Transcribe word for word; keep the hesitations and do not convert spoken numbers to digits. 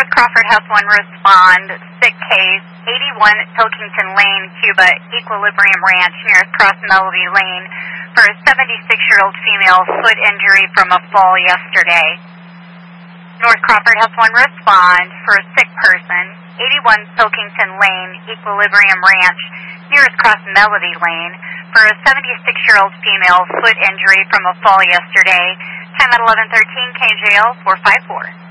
North Crawford has one respond, sick case, eighty-one Pilkington Lane, Cuba, Equilibrium Ranch, nearest Cross Melody Lane, for a seventy-six-year-old female, foot injury from a fall yesterday. North Crawford has one respond for a sick person, eighty-one Pilkington Lane, Equilibrium Ranch, nearest Cross Melody Lane, for a seventy-six-year-old female, foot injury from a fall yesterday. Time at eleven thirteen, K J L four five four.